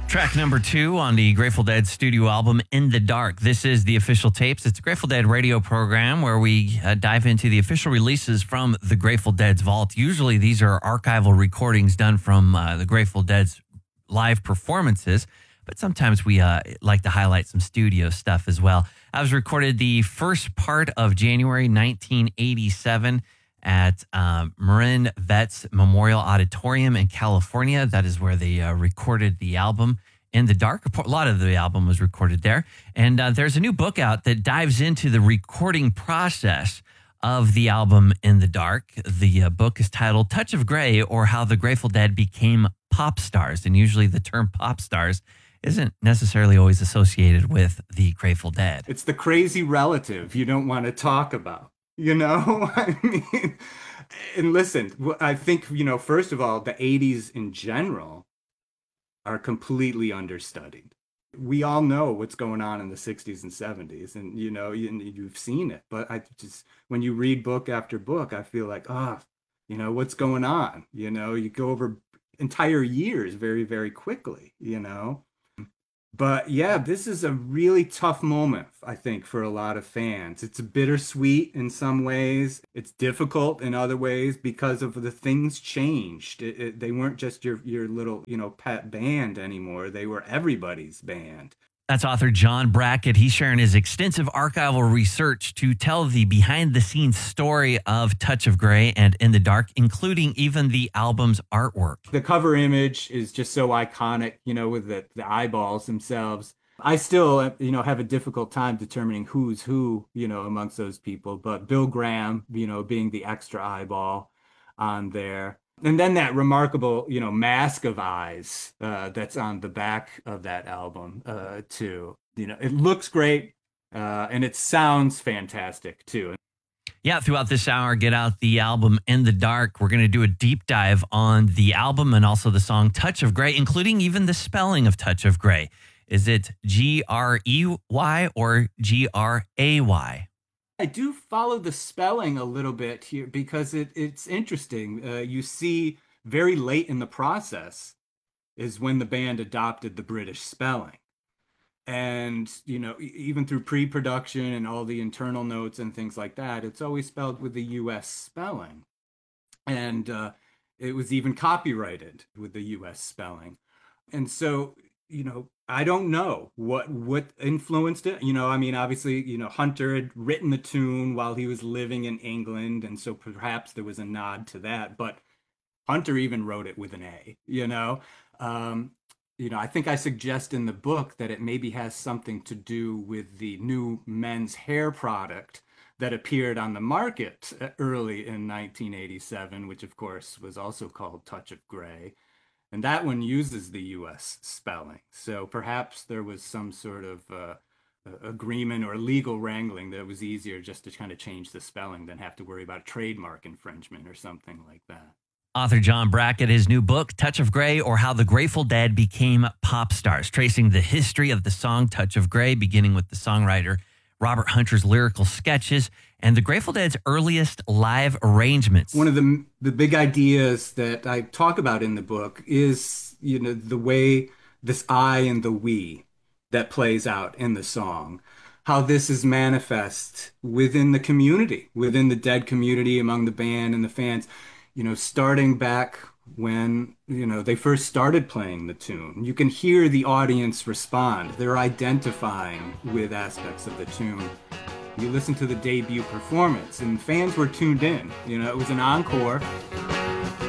Track number 2 on the Grateful Dead studio album, In the Dark. This is the Official Tapes. It's a Grateful Dead radio program where we dive into the official releases from the Grateful Dead's vault. Usually these are archival recordings done from the Grateful Dead's live performances, but sometimes we like to highlight some studio stuff as well. I was recorded the first part of January 1987 at Marin Vets Memorial Auditorium in California. That is where they recorded the album In the Dark. A lot of the album was recorded there. And there's a new book out that dives into the recording process of the album In the Dark. The book is titled Touch of Grey, or How the Grateful Dead Became Pop Stars. And usually the term pop stars isn't necessarily always associated with the Grateful Dead. It's the crazy relative you don't want to talk about. You know, I mean, and listen, I think, first of all, the 80s in general are completely understudied. We all know what's going on in the 60s and 70s, and, you've seen it. But when you read book after book, I feel like, what's going on? You go over entire years very, very quickly, But yeah, this is a really tough moment, I think, for a lot of fans. It's bittersweet in some ways. It's difficult in other ways because of the things changed. They weren't just your little, pet band anymore. They were everybody's band. That's author John Brackett. He's sharing his extensive archival research to tell the behind-the-scenes story of Touch of Grey and In the Dark, including even the album's artwork. The cover image is just so iconic, with the eyeballs themselves. I still, have a difficult time determining who's who, amongst those people. But Bill Graham, being the extra eyeball on there. And then that remarkable, mask of eyes that's on the back of that album, too. It looks great and it sounds fantastic, too. Yeah, throughout this hour, get out the album In the Dark. We're going to do a deep dive on the album and also the song Touch of Grey, including even the spelling of Touch of Grey. Is it Grey or Gray? I do follow the spelling a little bit here because it's interesting. You see very late in the process is when the band adopted the British spelling. And, even through pre-production and all the internal notes and things like that, it's always spelled with the U.S. spelling. And it was even copyrighted with the U.S. spelling. And so, I don't know what influenced it. Obviously, Hunter had written the tune while he was living in England. And so perhaps there was a nod to that. But Hunter even wrote it with an A, I think I suggest in the book that it maybe has something to do with the new men's hair product that appeared on the market early in 1987, which of course was also called Touch of Grey. And that one uses the U.S. spelling. So perhaps there was some sort of agreement or legal wrangling that it was easier just to kind of change the spelling than have to worry about trademark infringement or something like that. Author John Brackett, his new book, Touch of Grey, or How the Grateful Dead Became Pop Stars, tracing the history of the song Touch of Grey, beginning with the songwriter Robert Hunter's lyrical sketches and the Grateful Dead's earliest live arrangements. One of the big ideas that I talk about in the book is, the way this I and the we that plays out in the song, how this is manifest within the community, within the Dead community, among the band and the fans. Starting back when, they first started playing the tune. You can hear the audience respond. They're identifying with aspects of the tune. You listen to the debut performance, and fans were tuned in. It was an encore.